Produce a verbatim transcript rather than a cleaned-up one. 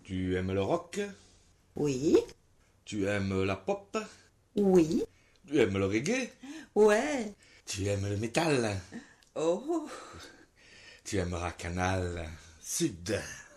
Tu aimes le rock? Oui. Tu aimes la pop? Oui. Tu aimes le reggae? Ouais. Tu aimes le métal? Oh. Tu aimeras Canal Sud?